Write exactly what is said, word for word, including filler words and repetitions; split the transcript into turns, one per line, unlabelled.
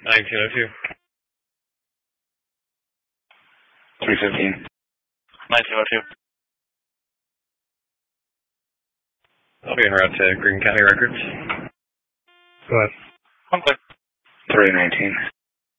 nineteen oh two.
three fifteen.
nineteen oh two.
I'll be en route to Greene County Records.
Go ahead.
I'm clear.
three nineteen.